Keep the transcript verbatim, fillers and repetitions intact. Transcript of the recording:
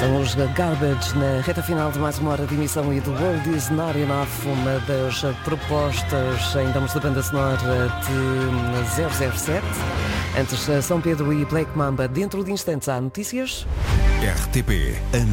São os Garbage na reta final de mais uma hora de emissão e do World is Not Enough, uma das propostas em termos da banda sonora de zero zero sete. Antes, São Pedro e Black Mamba. Dentro de instantes há notícias. R T P